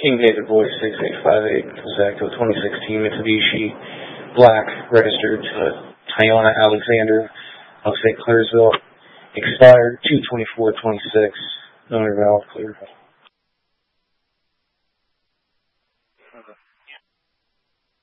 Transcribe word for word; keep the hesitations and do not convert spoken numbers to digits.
King David Voice six eight five eight, Zacto twenty sixteen Mitsubishi Black, registered to Tiana Alexander of Saint Clairsville, expired two twenty-four twenty-six, owner valve clear.